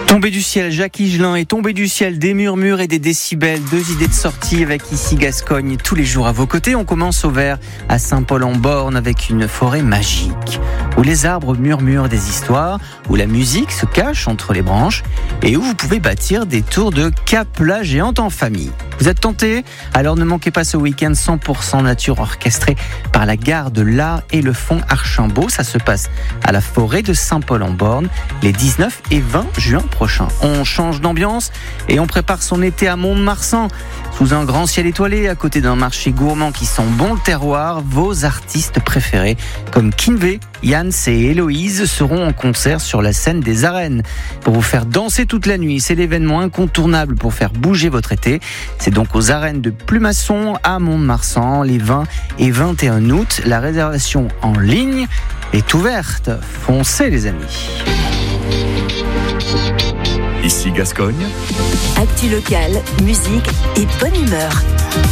Tombé du ciel, Jacques Higelin et Tombé du ciel, des murmures et des décibels, 2 idées de sortie avec Ici Gascogne tous les jours à vos côtés. On commence au vert à Saint-Paul-en-Born avec une forêt magique où les arbres murmurent des histoires, où la musique se cache entre les branches et où vous pouvez bâtir des tours de capla géantes en famille. Vous êtes tenté? Alors ne manquez pas ce week-end 100% nature orchestré par la gare de l'Art et le Fonds Archambault. Ça se passe à la forêt de Saint-Paul-en-Born les 19 et 20 juin prochains. On change d'ambiance et on prépare son été à Mont-de-Marsan. Sous un grand ciel étoilé, à côté d'un marché gourmand qui sent bon le terroir, vos artistes préférés comme Kinvey, Jans et Héloïse seront en concert sur la scène des arènes. Pour vous faire danser toute la nuit, c'est l'événement incontournable pour faire bouger votre été. C'est donc aux arènes de Plumasson à Mont-de-Marsan les 20 et 21 août. La réservation en ligne est ouverte. Foncez les amis. Ici Gascogne. Actu locale, musique et bonne humeur.